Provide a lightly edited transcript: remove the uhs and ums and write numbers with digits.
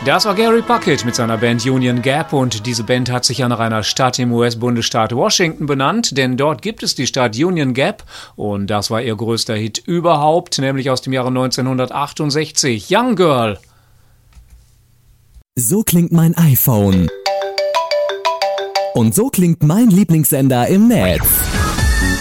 Das war Gary Puckett mit seiner Band Union Gap und diese Band hat sich ja nach einer Stadt im US-Bundesstaat Washington benannt, denn dort gibt es die Stadt Union Gap und das war ihr größter Hit überhaupt, nämlich aus dem Jahre 1968, Young Girl. So klingt mein iPhone. Und so klingt mein Lieblingssender im Netz.